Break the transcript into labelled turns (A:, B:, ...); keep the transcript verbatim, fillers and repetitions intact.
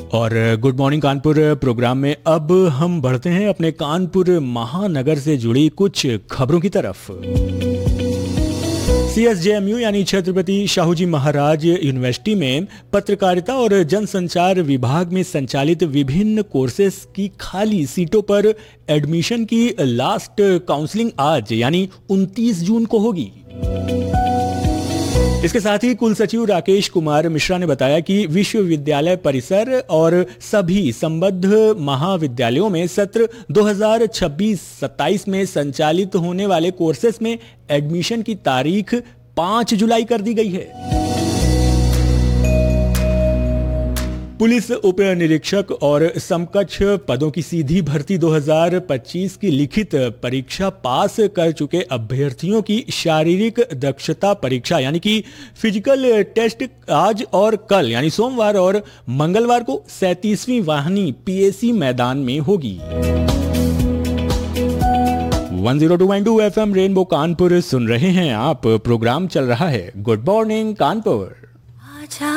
A: और good morning Kanpur programme में अब हम बढ़ते हैं अपने कानपुर महानगर से जुड़ी कुछ खबरों की तरफ। C S J M you यानी छत्रपति शाहूजी महाराज यूनिवर्सिटी में पत्रकारिता और जनसंचार विभाग में संचालित विभिन्न कोर्सेज की खाली सीटों पर एडमिशन की लास्ट काउंसलिंग आज यानी उनतीस जून को होगी। इसके साथ ही कुल सचिव राकेश कुमार मिश्रा ने बताया कि विश्वविद्यालय परिसर और सभी संबद्ध महाविद्यालयों में सत्र दो हज़ार छब्बीस सत्ताईस में संचालित होने वाले कोर्सेज में एडमिशन की तारीख पाँच जुलाई कर दी गई है। पुलिस उप निरीक्षक और समकक्ष पदों की सीधी भर्ती दो हज़ार पच्चीस की लिखित परीक्षा पास कर चुके अभ्यर्थियों की शारीरिक दक्षता परीक्षा यानी कि फिजिकल टेस्ट आज और कल यानी सोमवार और मंगलवार को सैंतीसवीं वाहिनी पी ए सी मैदान में होगी। One zero two point two F M rainbow Kanpur सुन रहे हैं आप। प्रोग्राम चल रहा है गुड मॉर्निंग कानपुर।